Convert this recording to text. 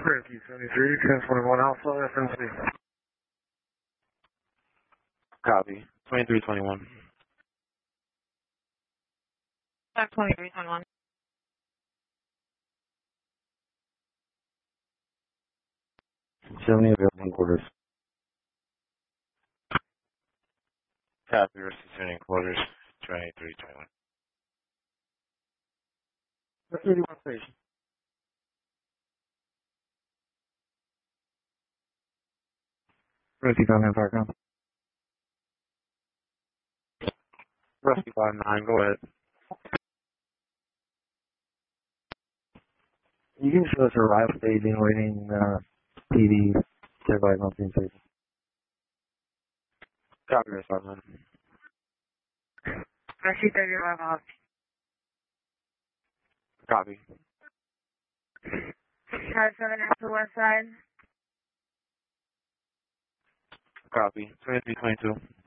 Rescue 73, 1021 Alpha, FNC. Copy. 2321. 2321. Available quarters. Copy. Rescue 70 quarters. 2321. 31 station. Rescue 5 Farcom. Rescue 59, go ahead. You can show us arrival staging, waiting, TV, certified monthly station. Copy. Rescue 59. Rescue 35 off. Copy. Car 7 to the west side. Copy. 2322.